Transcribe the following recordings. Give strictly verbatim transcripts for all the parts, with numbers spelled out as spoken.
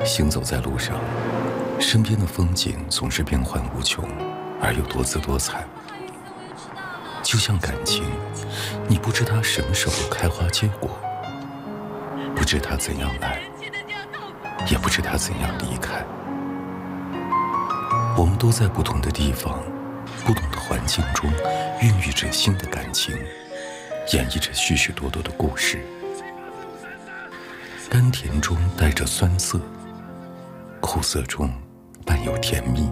行走在路上，身边的风景总是变幻无穷，而又多姿多彩。就像感情，你不知它什么时候开花结果，不知它怎样来，也不知它怎样离开。我们都在不同的地方，不同的环境中，孕育着新的感情，演绎着许许多多的故事。甘甜中带着酸涩，苦涩中伴有甜蜜。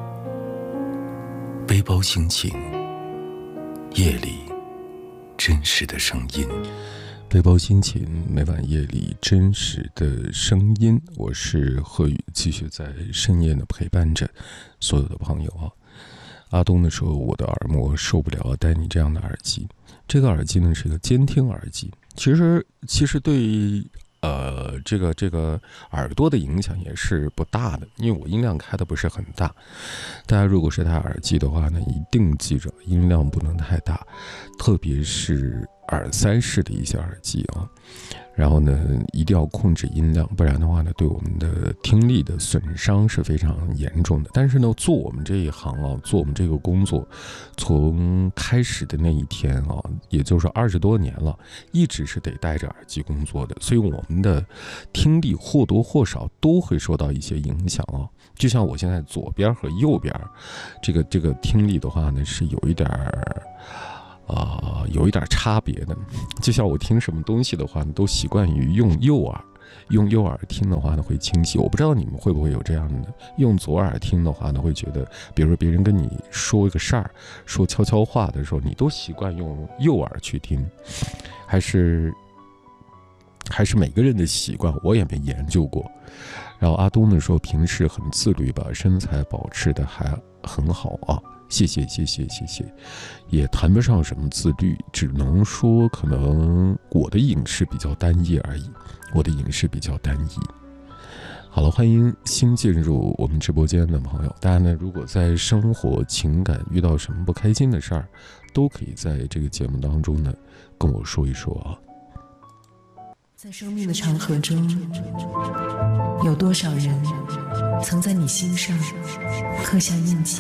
背包心情，夜里真实的声音。背包心情，每晚夜里真实的声音。我是贺宇，继续在深夜的陪伴着所有的朋友啊。阿东的说，我的耳膜受不了戴你这样的耳机。这个耳机呢是个监听耳机，其实其实对呃这个这个耳朵的影响也是不大的，因为我音量开的不是很大。大家如果是戴耳机的话呢，一定记着音量不能太大，特别是耳塞式的一些耳机啊，然后呢一定要控制音量，不然的话呢对我们的听力的损伤是非常严重的。但是呢做我们这一行啊，做我们这个工作，从开始的那一天啊，也就是二十多年了，一直是得戴着耳机工作的，所以我们的听力或多或少都会受到一些影响啊。就像我现在左边和右边这个这个听力的话呢是有一点啊、呃，有一点差别的。就像我听什么东西的话呢，都习惯于用右耳，用右耳听的话呢会清晰。我不知道你们会不会有这样的，用左耳听的话呢，会觉得，比如说别人跟你说一个事儿，说悄悄话的时候，你都习惯用右耳去听，还是还是每个人的习惯，我也没研究过。然后阿东呢说，平时很自律，把身材保持的还很好啊。谢谢谢谢谢谢，也谈不上什么自律，只能说可能我的饮食比较单一而已，我的饮食比较单一。好了，欢迎新进入我们直播间的朋友，大家呢如果在生活情感遇到什么不开心的事儿，都可以在这个节目当中呢跟我说一说啊。 在生命的长河中，有多少人曾在你心上刻下印记？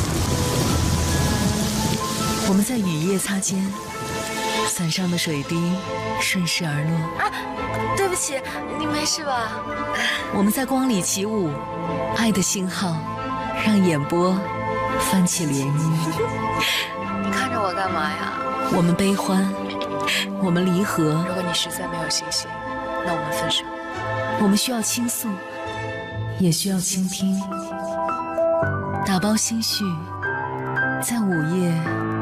我们在雨夜擦肩，伞上的水滴顺势而落。 啊，对不起，你没事吧？ 我们在光里起舞，爱的信号让眼波泛起涟漪。 看着我干嘛呀？ 我们悲欢，我们离合。 如果你实在没有信心，那我们分手。 我们需要倾诉，也需要倾听。打包心绪，在午夜